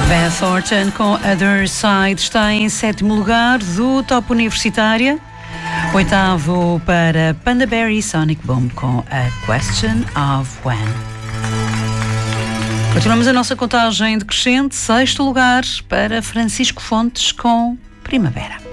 Beth Orton com Other Side está em 7º lugar do Top Universitária. 8º para Panda Bear e Sonic Boom com A Question of When. Continuamos a nossa contagem decrescente. 6º lugar para Francisco Fontes com Primavera.